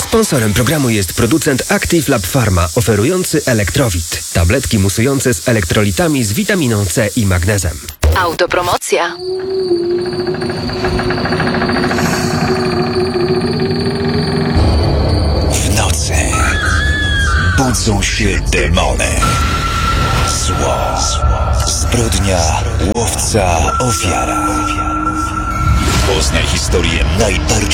Sponsorem programu jest producent Active Lab Pharma, oferujący Elektrowit. Tabletki musujące z elektrolitami z witaminą C i magnezem. Autopromocja. W nocy budzą się demony. Zło, zbrodnia, łowca, ofiara. Poznaj historię najbardziej